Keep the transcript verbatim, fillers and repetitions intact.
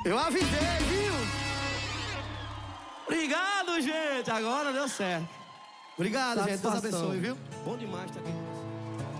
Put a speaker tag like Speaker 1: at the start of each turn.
Speaker 1: Eu avisei, viu? Obrigado, gente. Agora deu certo. Obrigado, gente. Deus abençoe, viu? Bom demais estar aqui com você.